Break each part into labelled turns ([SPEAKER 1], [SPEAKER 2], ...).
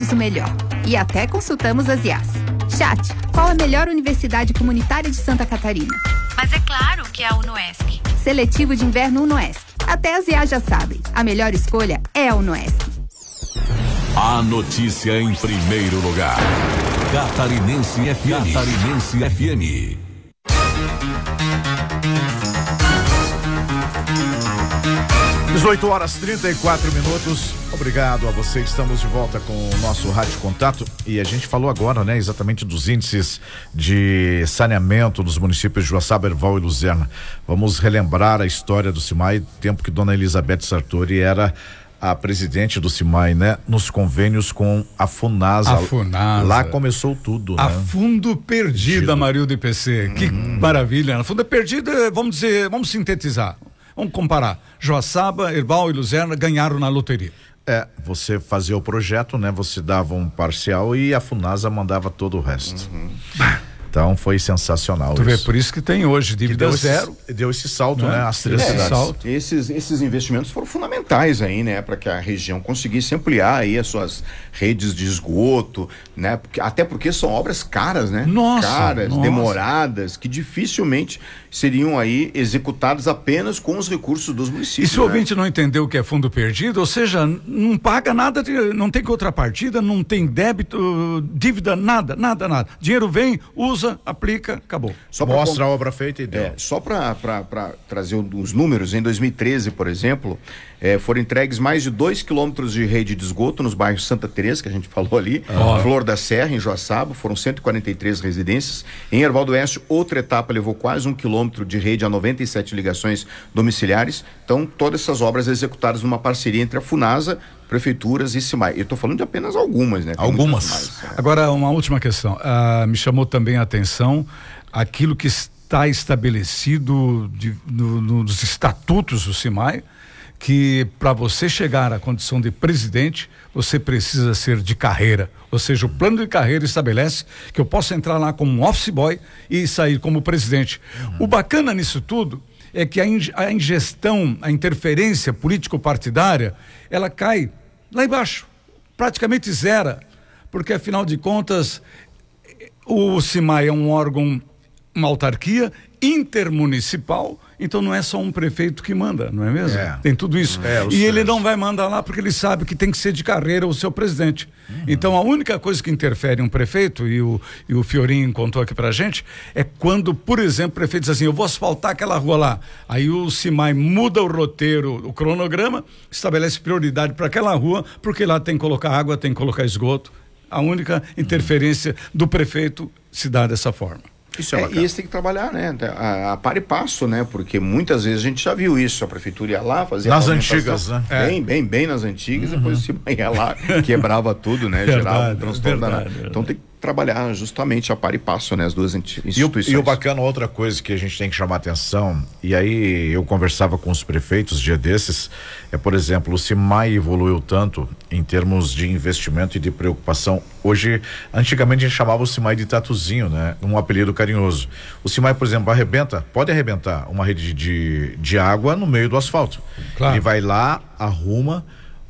[SPEAKER 1] o melhor. E até consultamos as IAs. Chat, qual a melhor universidade comunitária de Santa Catarina?
[SPEAKER 2] Mas é claro que é a UnoESC.
[SPEAKER 1] Seletivo de inverno UnoESC. Até as IAs já sabem. A melhor escolha é a UnoESC.
[SPEAKER 3] A notícia em primeiro lugar. Catarinense FM. Catarinense FM.
[SPEAKER 4] 18h34. Obrigado a você. Estamos de volta com o nosso Rádio Contato e a gente falou agora, né, exatamente dos índices de saneamento dos municípios de Joaçaba, Herval e Luzerna. Vamos relembrar a história do CIMAI, tempo que Dona Elizabeth Sartori era a presidente do CIMAI, né? Nos convênios com a FUNASA.
[SPEAKER 5] A FUNASA.
[SPEAKER 4] Lá começou tudo,
[SPEAKER 5] a
[SPEAKER 4] né?
[SPEAKER 5] Fundo Perdida, Amarildo IPC. Que maravilha. A Fundo Perdida, vamos dizer, vamos sintetizar. Vamos comparar. Joaçaba, Herval e Luzerna ganharam na loteria.
[SPEAKER 4] Você fazia o projeto, né? Você dava um parcial e a FUNASA mandava todo o resto. Então foi sensacional.
[SPEAKER 5] Tu vê, por isso que tem hoje dívida zero.
[SPEAKER 4] Deu esse salto, né? As três cidades.
[SPEAKER 6] Salto. Esses investimentos foram fundamentais aí, né? Para que a região conseguisse ampliar aí as suas redes de esgoto, né? Até porque são obras caras, né? Caras, demoradas, que dificilmente seriam aí executadas apenas com os recursos dos municípios.
[SPEAKER 5] E se o ouvinte não entendeu o que é fundo perdido, ou seja, não paga nada, não tem contrapartida, não tem débito, dívida, nada. Dinheiro vem, usa, aplica, acabou.
[SPEAKER 4] Mostra a obra feita e deu.
[SPEAKER 6] Só para trazer os números, em 2013, por exemplo, foram entregues mais de 2 quilômetros de rede de esgoto nos bairros Santa Teresa, que a gente falou ali, Flor da Serra, em Joaçaba, foram 143 residências. Em Herval do Oeste, outra etapa levou quase 1 quilômetro de rede a 97 ligações domiciliares. Então, todas essas obras executadas numa parceria entre a FUNASA, prefeituras e CIMAI. Eu estou falando de apenas algumas, né? Tem
[SPEAKER 4] algumas.
[SPEAKER 6] mais,
[SPEAKER 5] Agora, uma última questão. Me chamou também a atenção aquilo que está estabelecido nos estatutos do CIMAI, que para você chegar à condição de presidente, você precisa ser de carreira. Ou seja, o plano de carreira estabelece que eu posso entrar lá como um office boy e sair como presidente. O bacana nisso tudo é que a ingestão, a interferência político-partidária, ela cai lá embaixo, praticamente zera, porque afinal de contas o CIMAI é um órgão, uma autarquia intermunicipal, então não é só um prefeito que manda, não é mesmo? Tem tudo isso. E ele não vai mandar lá porque ele sabe que tem que ser de carreira o seu presidente. Então a única coisa que interfere um prefeito, e o Fiorinho contou aqui pra gente, é quando, por exemplo, o prefeito diz assim, eu vou asfaltar aquela rua lá. Aí o CIMAI muda o roteiro, o cronograma, estabelece prioridade para aquela rua, porque lá tem que colocar água, tem que colocar esgoto. A única interferência do prefeito se dá dessa forma.
[SPEAKER 6] Isso e isso tem que trabalhar, né? A par e passo, né? Porque muitas vezes a gente já viu isso, a prefeitura ia lá, fazia
[SPEAKER 4] nas antigas, né?
[SPEAKER 6] Bem nas antigas, depois se ia lá, quebrava tudo, né? Gerava um transtorno danado. Então tem que trabalhar justamente a par e passo, né? As duas instituições.
[SPEAKER 4] E o bacana, outra coisa que a gente tem que chamar atenção, e aí eu conversava com os prefeitos dia desses, por exemplo, o CIMAI evoluiu tanto em termos de investimento e de preocupação. Hoje, antigamente a gente chamava o CIMAI de Tatuzinho, né? Um apelido carinhoso. O CIMAI, por exemplo, pode arrebentar uma rede de água no meio do asfalto. Claro. Ele vai lá, arruma,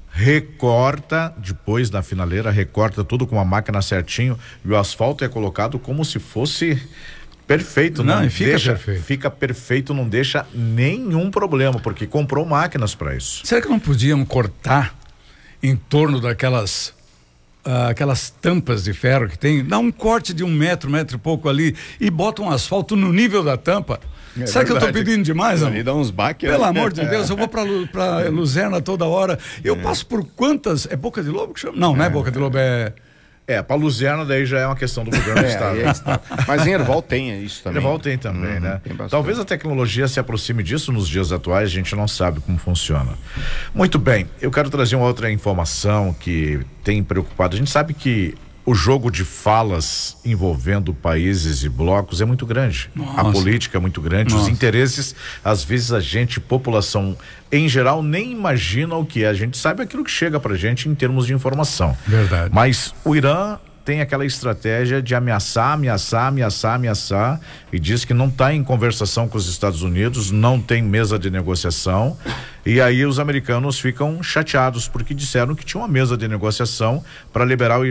[SPEAKER 4] recorta, depois na finaleira, recorta tudo com uma máquina certinho e o asfalto é colocado como se fosse perfeito, fica perfeito, não deixa nenhum problema, porque comprou máquinas para isso.
[SPEAKER 5] Será que não podiam cortar em torno daquelas aquelas tampas de ferro que tem, dá um corte de 1 metro, metro e pouco ali e bota um asfalto no nível da tampa? Será que eu tô pedindo demais,
[SPEAKER 6] ali dá uns baques.
[SPEAKER 5] Pelo amor de Deus, eu vou pra Luzerna toda hora. Eu passo por quantas? É Boca de Lobo que chama? Não, não é Boca de Lobo,
[SPEAKER 4] pra Luzerna daí já é uma questão do governo do estado.
[SPEAKER 6] Mas em Herval tem isso também.
[SPEAKER 4] Herval tem também, né? Talvez a tecnologia se aproxime disso nos dias atuais, a gente não sabe como funciona. Muito bem, eu quero trazer uma outra informação que tem preocupado. A gente sabe que o jogo de falas envolvendo países e blocos é muito grande. Nossa. A política é muito grande, os interesses, às vezes a gente, população em geral, nem imagina o que é. A gente sabe aquilo que chega pra gente em termos de informação.
[SPEAKER 5] Verdade.
[SPEAKER 4] Mas o Irã tem aquela estratégia de ameaçar e diz que não está em conversação com os Estados Unidos, não tem mesa de negociação, e aí os americanos ficam chateados porque disseram que tinha uma mesa de negociação para liberar o